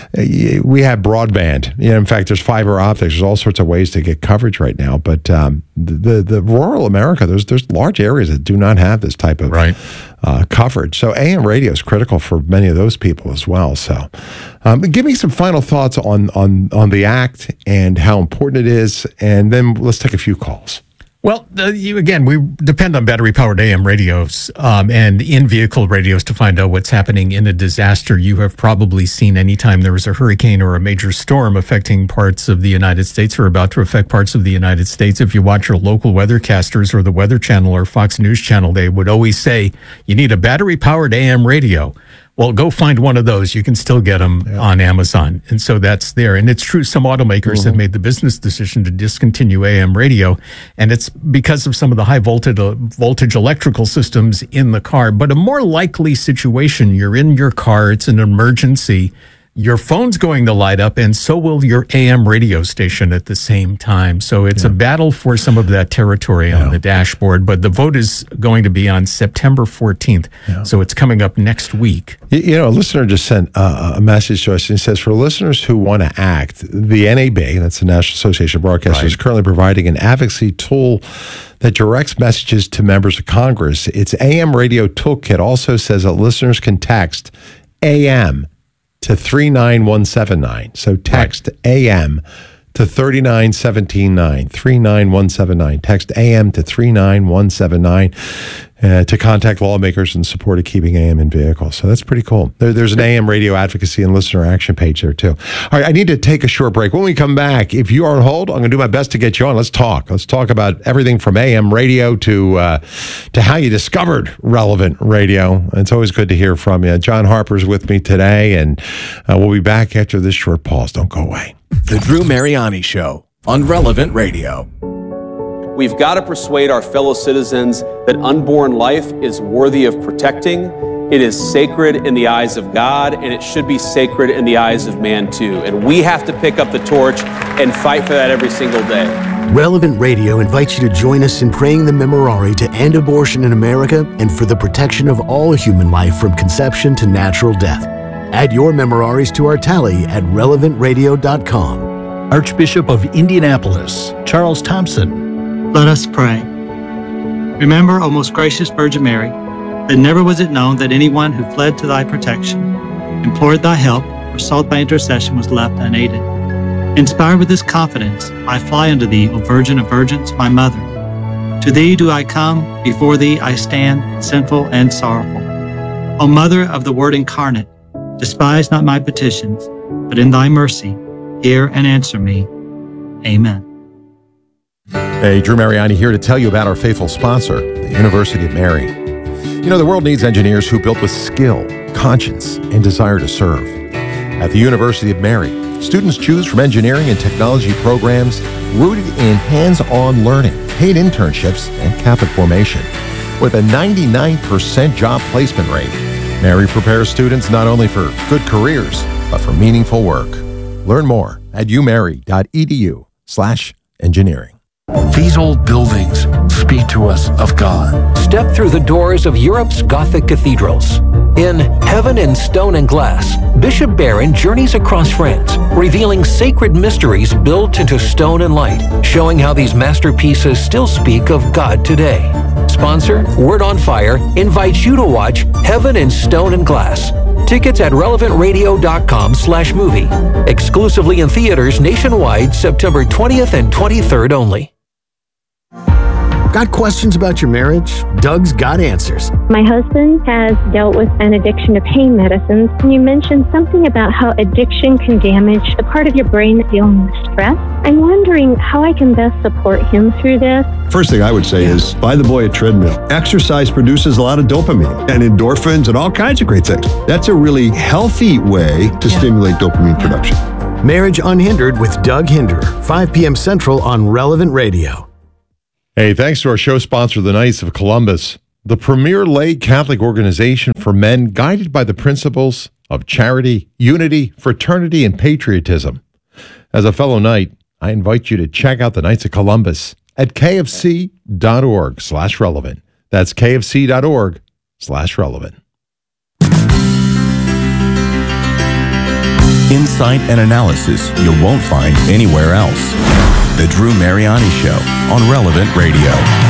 broadband. In fact, there's fiber optics. There's all sorts of ways to get coverage right now. But the rural America, there's large areas that do not have this type of coverage. So AM radio is critical for many of those people as well. So give me some final thoughts on the act and how important it is, and then let's take a few calls. Well, we depend on battery-powered AM radios and in-vehicle radios to find out what's happening in a disaster. You have probably seen anytime there was a hurricane or a major storm affecting parts of the United States or about to affect parts of the United States. If you watch your local weathercasters or the Weather Channel or Fox News Channel, they would always say, you need a battery-powered AM radio. Well, go find one of those. You can still get them on Amazon. And so that's there. And it's true, some automakers have made the business decision to discontinue AM radio. And it's because of some of the high voltage electrical systems in the car. But a more likely situation, you're in your car, it's an emergency. Your phone's going to light up, and so will your AM radio station at the same time. So it's a battle for some of that territory on the dashboard. But the vote is going to be on September 14th. So it's coming up next week. A listener just sent a message to us, and he says, for listeners who want to act, the NAB, that's the National Association of Broadcasters, is currently providing an advocacy tool that directs messages to members of Congress. Its AM radio toolkit also says that listeners can text AM to 39179. So text AM to 39179. 39179. Text AM to 39179 to contact lawmakers in support of keeping AM in vehicles. So that's pretty cool. There's an AM radio advocacy and listener action page there too. All right, I need to take a short break. When we come back, if you are on hold, I'm going to do my best to get you on. Let's talk. Let's talk about everything from AM radio to how you discovered relevant radio. It's always good to hear from you. John Harper's with me today, and we'll be back after this short pause. Don't go away. The Drew Mariani Show on Relevant Radio. We've got to persuade our fellow citizens that unborn life is worthy of protecting. It is sacred in the eyes of God, and it should be sacred in the eyes of man too. And we have to pick up the torch and fight for that every single day. Relevant Radio invites you to join us in praying the Memorare to end abortion in America and for the protection of all human life from conception to natural death. Add your Memoraries to our tally at relevantradio.com. Archbishop of Indianapolis, Charles Thompson. Let us pray. Remember, O most gracious Virgin Mary, that never was it known that anyone who fled to thy protection, implored thy help, or sought thy intercession was left unaided. Inspired with this confidence, I fly unto thee, O Virgin of Virgins, my Mother. To thee do I come, before thee I stand, sinful and sorrowful. O Mother of the Word incarnate, despise not my petitions, but in thy mercy, hear and answer me. Amen. Hey, Drew Mariani here to tell you about our faithful sponsor, the University of Mary. The world needs engineers who built with skill, conscience, and desire to serve. At the University of Mary, students choose from engineering and technology programs rooted in hands-on learning, paid internships, and Catholic formation. With a 99% job placement rate, Mary prepares students not only for good careers, but for meaningful work. Learn more at umary.edu/engineering. These old buildings speak to us of God. Step through the doors of Europe's Gothic cathedrals. In Heaven in Stone and Glass, Bishop Barron journeys across France, revealing sacred mysteries built into stone and light, showing how these masterpieces still speak of God today. Sponsor, Word on Fire, invites you to watch Heaven in Stone and Glass. Tickets at relevantradio.com/movie. Exclusively in theaters nationwide, September 20th and 23rd only. Got questions about your marriage? Doug's got answers. My husband has dealt with an addiction to pain medicines. You mentioned something about how addiction can damage the part of your brain that's dealing with stress. I'm wondering how I can best support him through this. First thing I would say is buy the boy a treadmill. Exercise produces a lot of dopamine and endorphins and all kinds of great things. That's a really healthy way to stimulate dopamine production. Marriage Unhindered with Doug Hinder, 5 p.m. Central on Relevant Radio. Hey, thanks to our show sponsor, the Knights of Columbus, the premier lay Catholic organization for men guided by the principles of charity, unity, fraternity, and patriotism. As a fellow Knight, I invite you to check out the Knights of Columbus at kfc.org/relevant. That's kfc.org/relevant. Insight and analysis you won't find anywhere else. The Drew Mariani Show on Relevant Radio.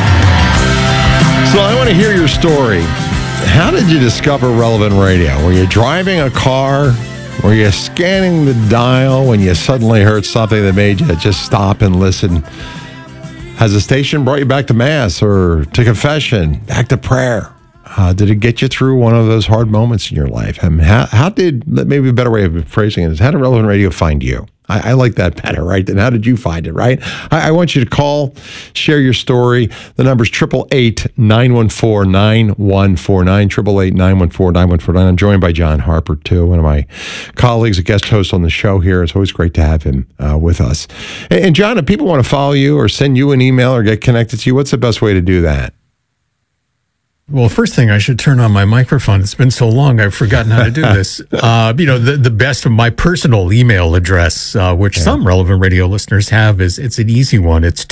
So I want to hear your story. How did you discover Relevant Radio? Were you driving a car? Were you scanning the dial when you suddenly heard something that made you just stop and listen? Has the station brought you back to Mass or to confession, back to prayer? Did it get you through one of those hard moments in your life? I mean, how did, maybe a better way of phrasing it is, how did Relevant Radio find you? I like that better, right? Then how did you find it, right? I want you to call, share your story. The number's 888-914-9149, 888-914-9149. I'm joined by John Harper, too, one of my colleagues, a guest host on the show here. It's always great to have him with us. And John, if people want to follow you or send you an email or get connected to you, what's the best way to do that? Well, first thing, I should turn on my microphone. It's been so long, I've forgotten how to do this. The best of my personal email address, which some Relevant Radio listeners have, it's an easy one. It's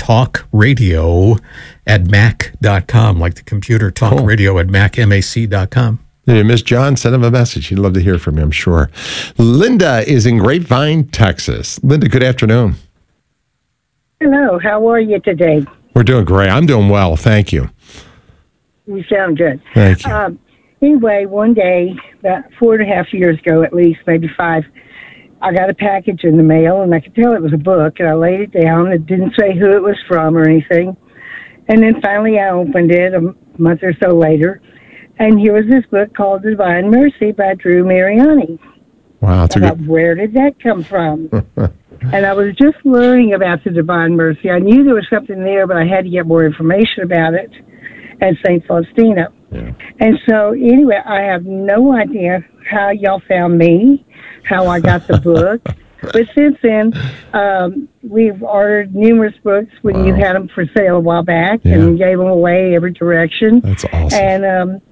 talkradio@mac.com, like the computer, talkradio@mac.com. Did you miss John? Send him a message. He'd love to hear from you, I'm sure. Linda is in Grapevine, Texas. Linda, good afternoon. Hello, how are you today? We're doing great. I'm doing well. Thank you. You sound good. Thank you. Anyway, one day, about 4.5 years ago, at least, maybe 5, I got a package in the mail, and I could tell it was a book, and I laid it down. It didn't say who it was from or anything. And then finally I opened it a month or so later, and here was this book called Divine Mercy by Drew Mariani. Wow. Where did that come from? And I was just learning about the Divine Mercy. I knew there was something there, but I had to get more information about it. And St. Faustina. Yeah. And so, anyway, I have no idea how y'all found me, how I got the book. But since then, we've ordered numerous books when you had them for sale a while back and gave them away every direction. That's awesome. And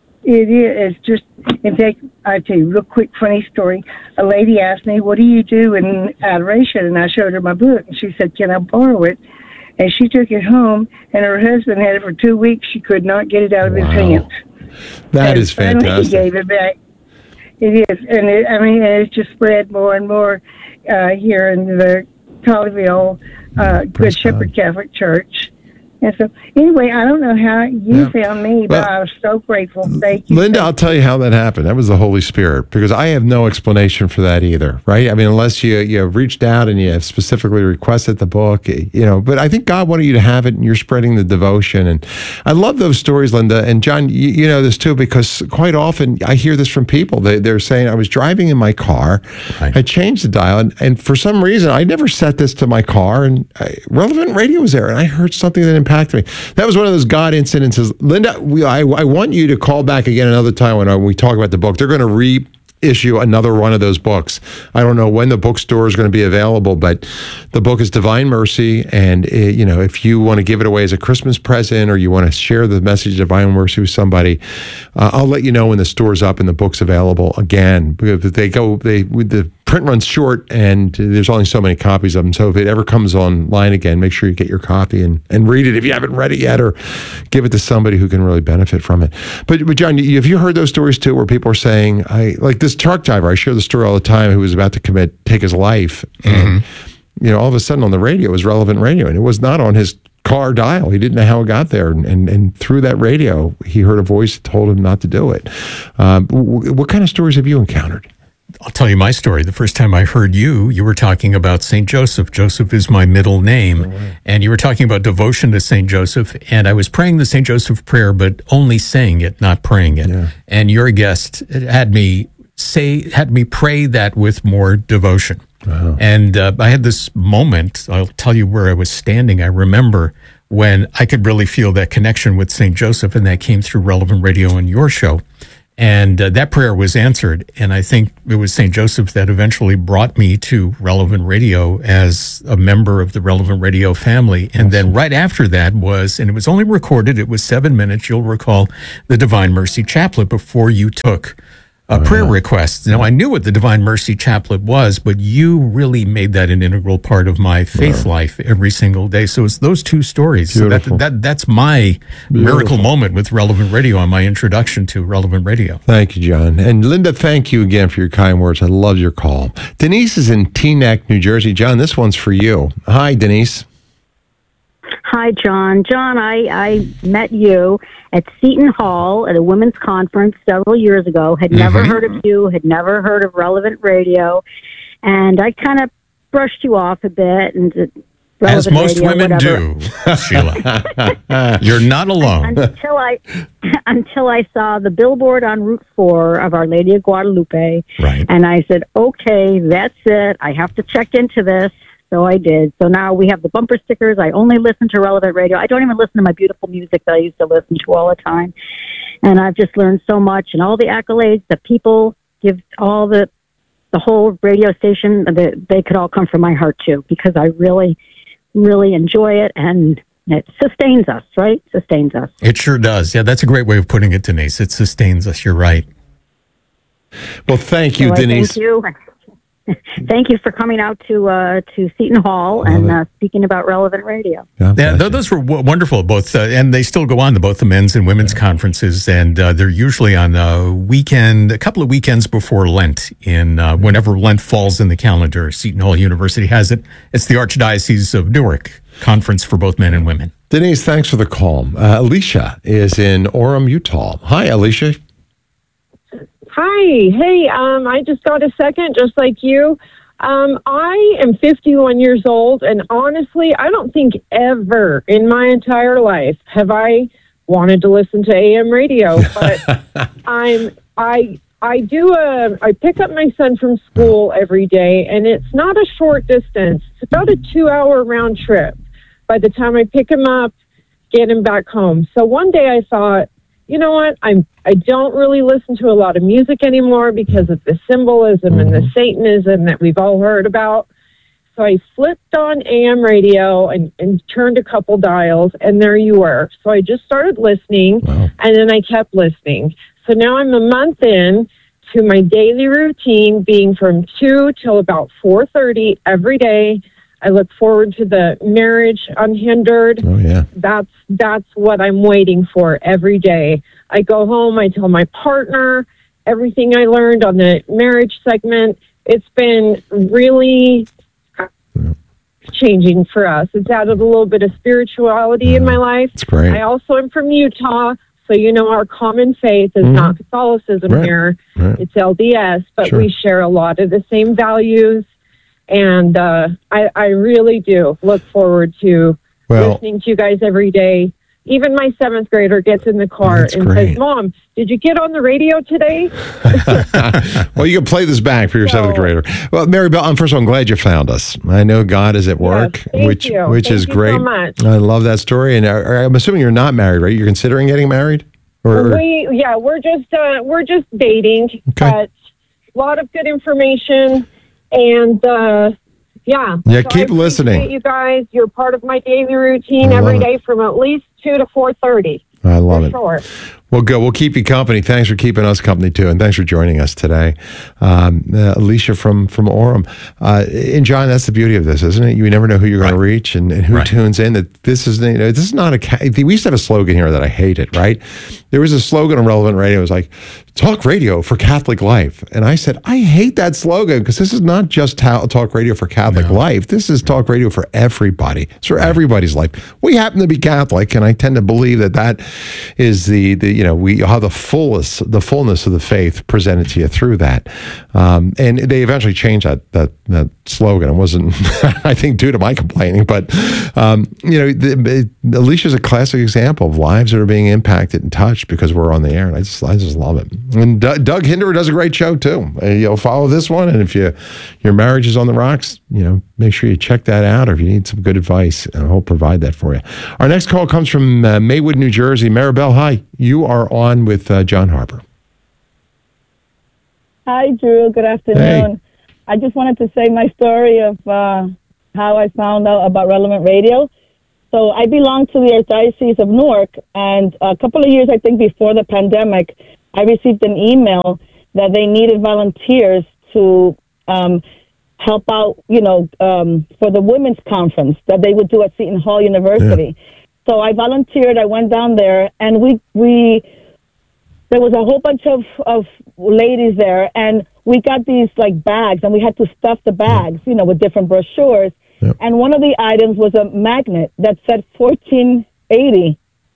it's just, in fact, I'll tell you a real quick funny story. A lady asked me, what do you do in adoration? And I showed her my book. And she said, can I borrow it? And she took it home, and her husband had it for 2 weeks. She could not get it out of his hands. That is fantastic. He gave it back. It is, and it's just spread more and more here in the Colleyville Good Shepherd Catholic Church. And so, anyway, I don't know how you found me, but I was so grateful. Thank you. Linda, I'll tell you how that happened. That was the Holy Spirit, because I have no explanation for that either, right? I mean, unless you reached out and you specifically requested the book, but I think God wanted you to have it, and you're spreading the devotion. And I love those stories, Linda. And John, you know this too, because quite often I hear this from people. They're saying, I was driving in my car, I changed the dial, and for some reason, I never set this to my car, and Relevant Radio was there, and I heard something that impacted me. That was one of those God incidences. Linda, I want you to call back again another time when we talk about the book. They're going to reissue another one of those books. I don't know when the bookstore is going to be available, but the book is Divine Mercy. And, if you want to give it away as a Christmas present or you want to share the message of Divine Mercy with somebody, I'll let you know when the store's up and the book's available again. Because the print runs short and there's only so many copies of them. So if it ever comes online again, make sure you get your copy and read it if you haven't read it yet, or give it to somebody who can really benefit from it. But John, have you heard those stories too, where people are saying, like this truck driver, I share the story all the time, who was about to take his life. And, all of a sudden on the radio, it was Relevant Radio, and it was not on his car dial. He didn't know how it got there. And through that radio, he heard a voice that told him not to do it. What kind of stories have you encountered? I'll tell you my story. The first time I heard you were talking about St. Joseph. Joseph is my middle name. And you were talking about devotion to St. Joseph. And I was praying the St. Joseph prayer, but only saying it, not praying it. Yeah. And your guest had me pray that with more devotion. Wow. And I had this moment. I'll tell you where I was standing. I remember when I could really feel that connection with St. Joseph, and that came through Relevant Radio and your show. And that prayer was answered. And I think it was St. Joseph that eventually brought me to Relevant Radio as a member of the Relevant Radio family. And then right after that and it was only recorded, it was 7 minutes, you'll recall, the Divine Mercy Chaplet before you took prayer requests. Now, I knew what the Divine Mercy Chaplet was, but you really made that an integral part of my faith life every single day. So it's those two stories. So that's my miracle moment with Relevant Radio on my introduction to Relevant Radio. Thank you, John. And Linda, thank you again for your kind words. I love your call. Denise is in Teaneck, New Jersey. John, this one's for you. Hi, Denise. Hi, John. John, I met you at Seton Hall at a women's conference several years ago, had never heard of you, had never heard of Relevant Radio, and I kind of brushed you off a bit. And as most women do, Sheila. You're not alone. Until I saw the billboard on Route 4 of Our Lady of Guadalupe, right. And I said, okay, that's it. I have to check into this. So I did. So now we have the bumper stickers. I only listen to Relevant Radio. I don't even listen to my beautiful music that I used to listen to all the time. And I've just learned so much. And all the accolades that people give, all the whole radio station, they could all come from my heart too, because I really, really enjoy it. And it sustains us, right? Sustains us. It sure does. Yeah, that's a great way of putting it, Denise. It sustains us. You're right. Well, thank you, Denise. Thank you. Thank you for coming out to Seton Hall and speaking about Relevant Radio. Yeah, those were wonderful, both, and they still go on to both the men's and women's conferences, and they're usually on a couple of weekends before Lent, whenever Lent falls in the calendar. Seton Hall University has it. It's the Archdiocese of Newark conference for both men and women. Denise, thanks for the call. Alicia is in Orem, Utah. Hi, Alicia. Hi. Hey, I just got a second, just like you. I am 51 years old, and honestly, I don't think ever in my entire life have I wanted to listen to AM radio. But I pick up my son from school every day, and it's not a short distance. It's about a 2-hour round trip by the time I pick him up, get him back home. So one day I thought, you know what? I don't really listen to a lot of music anymore because of the symbolism and the Satanism that we've all heard about. So I flipped on AM radio and turned a couple dials, and there you were. So I just started listening, and then I kept listening. So now I'm a month in to my daily routine being from 2 till about 4:30 every day. I look forward to the Marriage Unhindered. Oh, yeah. That's what I'm waiting for every day. I go home, I tell my partner everything I learned on the marriage segment. It's been really changing for us. It's added a little bit of spirituality in my life. That's great. I also am from Utah, so our common faith is not Catholicism here. Right. It's LDS, but we share a lot of the same values. And I really do look forward to listening to you guys every day. Even my 7th grader gets in the car and says, Mom, did you get on the radio today? Well, you can play this back for your 7th grader. Well, Mary Bell, first of all, I'm glad you found us. I know God is at work, which is great. So much. I love that story. And I'm assuming you're not married, right? You're considering getting married? We're just dating, but a lot of good information. And so keep listening. You guys, you're part of my daily routine every day from at least 2 to 4:30. I love it. Sure. Well, good. We'll keep you company. Thanks for keeping us company, too. And thanks for joining us today. Alicia from Orem. And John, that's the beauty of this, isn't it? You never know who you're going to reach and who tunes in. That this is, this is not we used to have a slogan here that I hated, right? There was a slogan on Relevant Radio. It was like, talk radio for Catholic life. And I said, I hate that slogan because this is not just talk radio for Catholic life. This is talk radio for everybody. It's for everybody's life. We happen to be Catholic, and I tend to believe that is the how the fullness of the faith presented to you through that. And they eventually changed that slogan. It wasn't, I think, due to my complaining, but Alicia's a classic example of lives that are being impacted and touched because we're on the air, and I just love it. And Doug Hinderer does a great show too. Follow this one, and if your marriage is on the rocks, make sure you check that out, or if you need some good advice, and he'll provide that for you. Our next call comes from Maywood, New Jersey. Maribel, hi. You are on with John Harper. Hi, Drew. Good afternoon. Hey. I just wanted to say my story of how I found out about Relevant Radio. So I belong to the Archdiocese of Newark, and a couple of years, I think, before the pandemic, I received an email that they needed volunteers to help out, for the women's conference that they would do at Seton Hall University. Yeah. So I volunteered. I went down there, and there was a whole bunch of ladies there, and we got these bags, and we had to stuff the bags, with different brochures. Yep. And one of the items was a magnet that said 1480.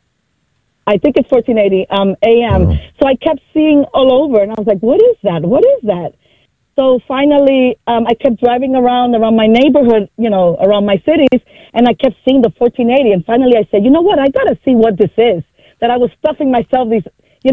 I think it's 1480 AM. Oh. So I kept seeing all over, and I was like, what is that? What is that? So finally, I kept driving around my neighborhood, around my cities, and I kept seeing the 1480. And finally I said, you know what? I got to see what this is. That I was stuffing myself these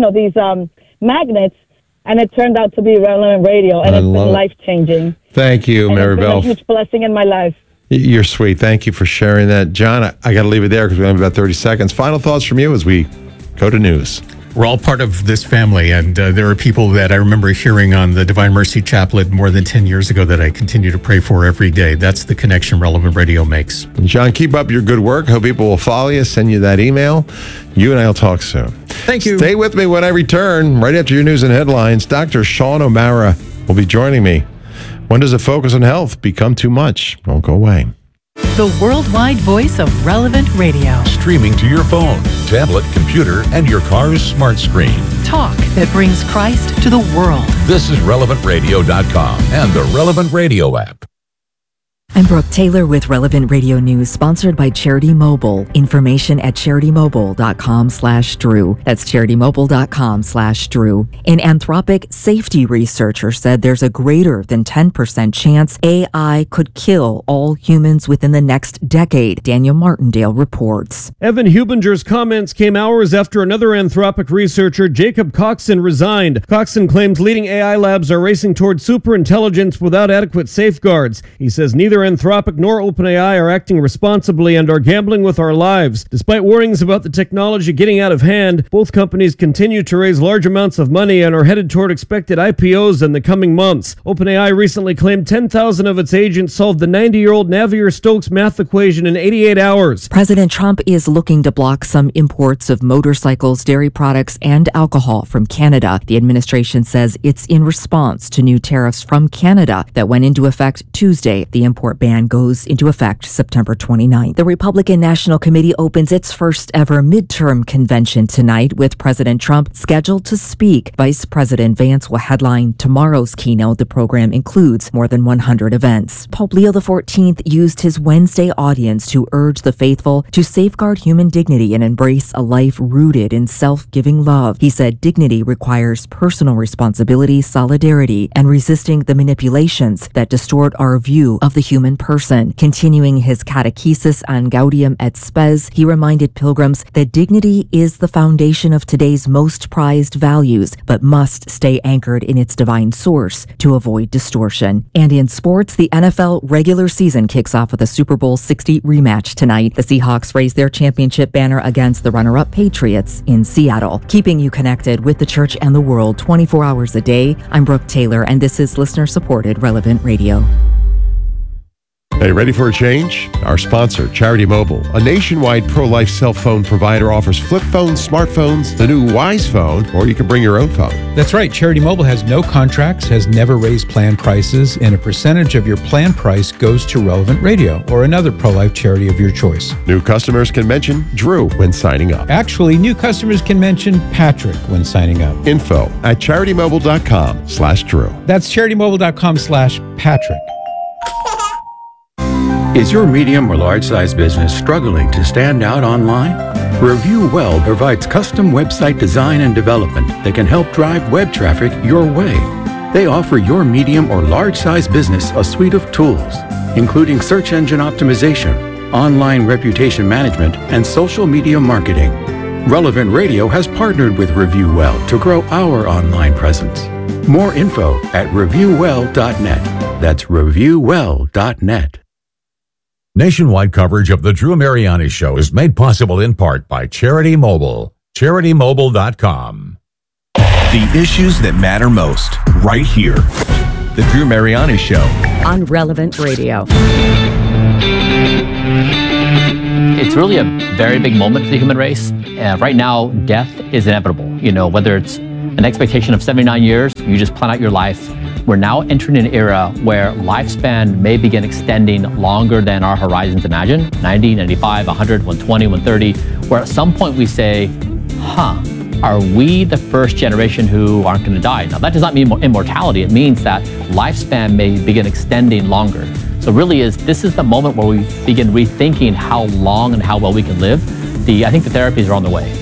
magnets, and it turned out to be Relevant Radio, and it's been life-changing. Thank you, Maribel. It's been a huge blessing in my life. You're sweet. Thank you for sharing that. John, I got to leave it there because we have about 30 seconds. Final thoughts from you as we go to news. We're all part of this family, and there are people that I remember hearing on the Divine Mercy Chaplet more than 10 years ago that I continue to pray for every day. That's the connection Relevant Radio makes. John, keep up your good work. Hope people will follow you, send you that email. You and I will talk soon. Thank you. Stay with me when I return. Right after your news and headlines, Dr. Sean O'Mara will be joining me. When does a focus on health become too much? Don't go away. The worldwide voice of Relevant Radio. Streaming to your phone, tablet, computer, and your car's smart screen. Talk that brings Christ to the world. This is RelevantRadio.com and the Relevant Radio app. I'm Brooke Taylor with Relevant Radio News, sponsored by Charity Mobile. Information at CharityMobile.com/Drew. That's CharityMobile.com/Drew. An Anthropic safety researcher said there's a greater than 10% chance AI could kill all humans within the next decade. Daniel Martindale reports. Evan Hubinger's comments came hours after another Anthropic researcher, Jacob Coxon, resigned. Coxon claims leading AI labs are racing toward superintelligence without adequate safeguards. He says neither Anthropic nor OpenAI are acting responsibly and are gambling with our lives. Despite warnings about the technology getting out of hand, both companies continue to raise large amounts of money and are headed toward expected IPOs in the coming months. OpenAI recently claimed 10,000 of its agents solved the 90-year-old Navier-Stokes math equation in 88 hours. President Trump is looking to block some imports of motorcycles, dairy products, and alcohol from Canada. The administration says it's in response to new tariffs from Canada that went into effect Tuesday. The import ban goes into effect September 29th. The Republican National Committee opens its first ever midterm convention tonight with President Trump scheduled to speak. Vice President Vance will headline tomorrow's keynote. The program includes more than 100 events. Pope Leo XIV used his Wednesday audience to urge the faithful to safeguard human dignity and embrace a life rooted in self-giving love. He said dignity requires personal responsibility, solidarity, and resisting the manipulations that distort our view of the human person. Continuing his catechesis on Gaudium et Spes, he reminded pilgrims that dignity is the foundation of today's most prized values, but must stay anchored in its divine source to avoid distortion. And in sports, the NFL regular season kicks off with a Super Bowl 60 rematch tonight. The Seahawks raise their championship banner against the runner-up Patriots in Seattle. Keeping you connected with the church and the world 24 hours a day, I'm Brooke Taylor, and this is listener-supported Relevant Radio. Hey, ready for a change? Our sponsor, Charity Mobile, a nationwide pro-life cell phone provider, offers flip phones, smartphones, the new Wise phone, or you can bring your own phone. That's right. Charity Mobile has no contracts, has never raised plan prices, and a percentage of your plan price goes to Relevant Radio or another pro-life charity of your choice. New customers can mention Drew when signing up. Actually, new customers can mention Patrick when signing up. Info at CharityMobile.com/Drew. That's CharityMobile.com/Patrick. Is your medium or large size business struggling to stand out online? Review Well provides custom website design and development that can help drive web traffic your way. They offer your medium or large-size business a suite of tools, including search engine optimization, online reputation management, and social media marketing. Relevant Radio has partnered with Review Well to grow our online presence. More info at reviewwell.net. That's reviewwell.net. Nationwide coverage of The Drew Mariani Show is made possible in part by Charity Mobile. CharityMobile.com. The issues that matter most, right here. The Drew Mariani Show. On Relevant Radio. It's really a very big moment for the human race. Right now, death is inevitable. You know, whether it's an expectation of 79 years, you just plan out your life. We're now entering an era where lifespan may begin extending longer than our horizons imagine. 90, 95, 100, 120, 130, where at some point we say, are we the first generation who aren't going to die? Now, that does not mean immortality. It means that lifespan may begin extending longer. So really this is the moment where we begin rethinking how long and how well we can live. I think the therapies are on the way.